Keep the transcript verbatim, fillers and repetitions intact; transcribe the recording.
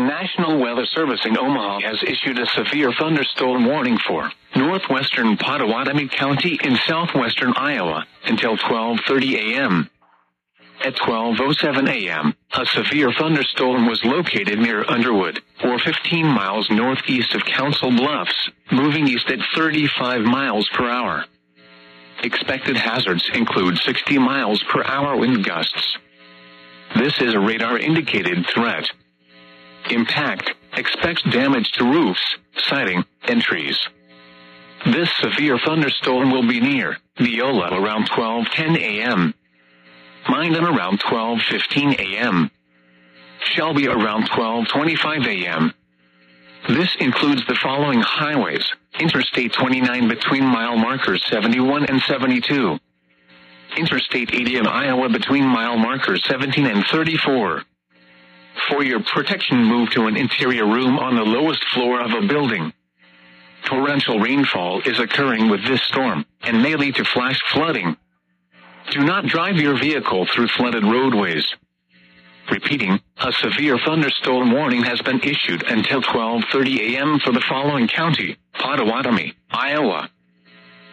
National Weather Service in Omaha has issued a severe thunderstorm warning for northwestern Pottawatomie County in southwestern Iowa until twelve thirty a.m. At twelve oh seven a.m., a severe thunderstorm was located near Underwood, or fifteen miles northeast of Council Bluffs, moving east at thirty-five miles per hour. Expected hazards include sixty miles per hour wind gusts. This is a radar-indicated threat. Impact: expects damage to roofs, siding, and trees. This severe thunderstorm will be near Neola around twelve ten a.m. Minden around twelve fifteen a.m. Shelby around twelve twenty-five a.m. This includes the following highways: Interstate twenty-nine between mile markers seventy-one and seventy-two. Interstate eighty in Iowa between mile markers seventeen and thirty-four. For your protection, move to an interior room on the lowest floor of a building. Torrential rainfall is occurring with this storm, and may lead to flash flooding. Do not drive your vehicle through flooded roadways. Repeating, a severe thunderstorm warning has been issued until twelve thirty a.m. for the following county: Pottawatomie, Iowa,